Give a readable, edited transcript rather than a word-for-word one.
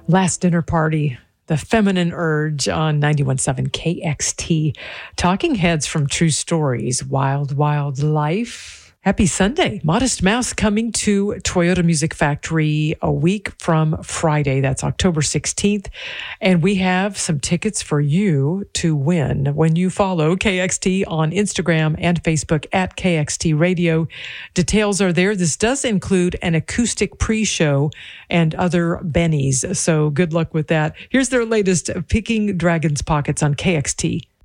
Last Dinner Party, The Feminine Urge on 91.7 KXT. Talking Heads from True Stories, Wild, Wild Life. Happy Sunday. Modest Mouse coming to Toyota Music Factory a week from Friday. That's October 16th. And we have some tickets for you to win when you follow KXT on Instagram and Facebook at KXT Radio. Details are there. This does include an acoustic pre-show and other bennies. So good luck with that. Here's their latest Picking Dragon's Pockets on KXT.